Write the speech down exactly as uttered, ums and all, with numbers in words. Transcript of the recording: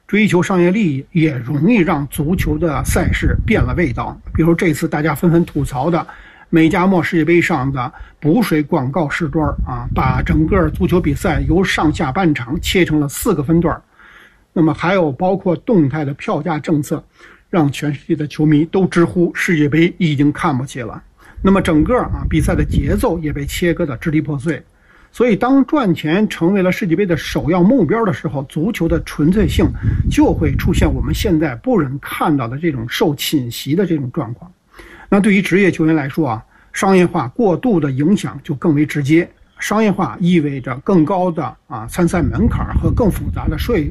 追求商业利益也容易让足球的赛事变了味道。比如这次大家纷纷吐槽的美加墨世界杯上的补水广告时段啊，把整个足球比赛由上下半场切成了四个分段。那么还有包括动态的票价政策，让全世界的球迷都直呼世界杯已经看不起了。那么整个啊比赛的节奏也被切割得支离破碎。所以当赚钱成为了世界杯的首要目标的时候，足球的纯粹性就会出现我们现在不忍看到的这种受侵袭的这种状况。那对于职业球员来说啊，商业化过度的影响就更为直接。商业化意味着更高的啊参赛门槛和更复杂的税